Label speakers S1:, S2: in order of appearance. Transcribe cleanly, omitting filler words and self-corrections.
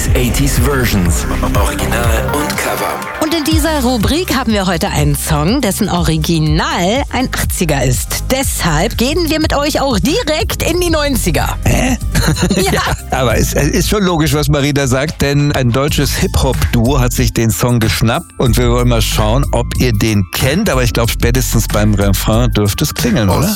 S1: 70s, 80s Versions. Original und Cover.
S2: Und in dieser Rubrik haben wir heute einen Song, dessen Original ein 80er ist. Deshalb gehen wir mit euch auch direkt in die 90er.
S3: Hä?
S2: Ja.
S3: Aber es ist schon logisch, was Marina sagt, denn ein deutsches Hip-Hop-Duo hat sich den Song geschnappt und wir wollen mal schauen, ob ihr den kennt. Aber ich glaube, spätestens beim Refrain dürfte es klingeln, oder?